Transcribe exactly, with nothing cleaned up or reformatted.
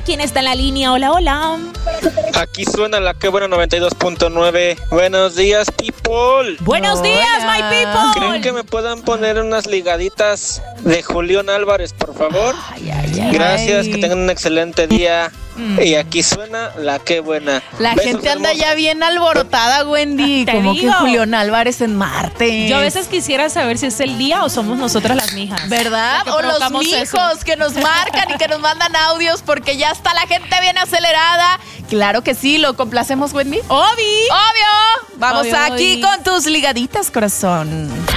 ¿Quién está en la línea? Hola, hola. Aquí suena la que buena noventa y dos punto nueve. Buenos días, people. Buenos Hola. días, my people. ¿Creen que me puedan poner unas ligaditas de Julián Álvarez, por favor? Ay, ay, ay. Gracias, Ay. que tengan un excelente día. Y aquí suena la que buena. La Besos, gente anda hermosos. ya bien alborotada, Wendy. Te Como digo. que Julián Álvarez en Marte. Yo a veces quisiera saber si es el día o somos nosotras las mijas. ¿Verdad? Las que O los provocamos mijos eso. que nos marcan y que nos mandan audios porque ya está la gente bien acelerada. Claro que sí, lo complacemos, Wendy. Obi. Obvio. Vamos Obvio, aquí Wendy. con tus ligaditas, corazón.